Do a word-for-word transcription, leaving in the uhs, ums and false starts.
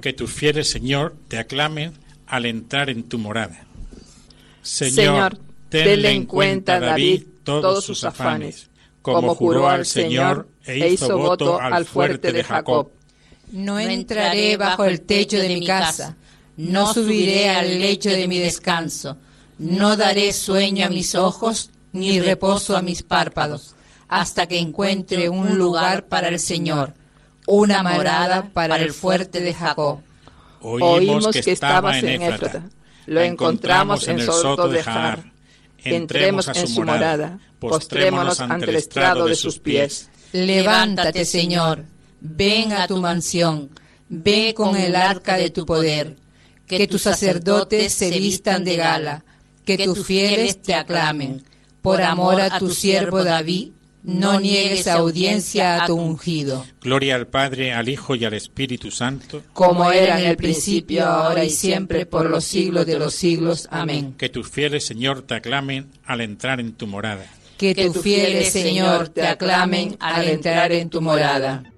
Que tus fieles, Señor, te aclamen al entrar en tu morada. Señor, Señor tenle en cuenta David todos sus afanes, como juró al Señor e hizo voto al fuerte de Jacob. No entraré bajo el techo de mi casa, no subiré al lecho de mi descanso, no daré sueño a mis ojos, ni reposo a mis párpados, hasta que encuentre un lugar para el Señor, una morada para el fuerte de Jacob. Oímos que estabas en Éfrata, lo encontramos en el soto de Jaar. Entremos en su morada, postrémonos ante el estrado de sus pies. Levántate, Señor, ven a tu mansión, ve con el arca de tu poder. Que tus sacerdotes se vistan de gala, que tus fieles te aclamen. Por amor a tu siervo David, no niegues audiencia a tu ungido. Gloria al Padre, al Hijo y al Espíritu Santo, como era en el principio, ahora y siempre, por los siglos de los siglos. Amén. Que tus fieles, Señor, te aclamen al entrar en tu morada. Que tus fieles, Señor, te aclamen al entrar en tu morada.